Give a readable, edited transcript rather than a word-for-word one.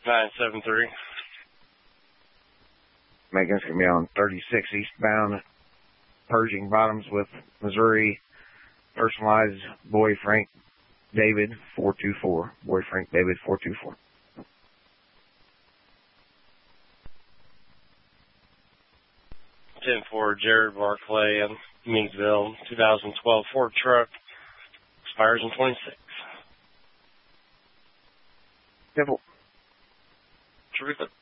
973. Megan's going to be on 36 eastbound, Pershing Bottoms with Missouri. Personalized Boy Frank David 424. Boy Frank David 424. For Jared Barclay in Meadsville, 2012 Ford truck, expires in 26. Simple. Terrific.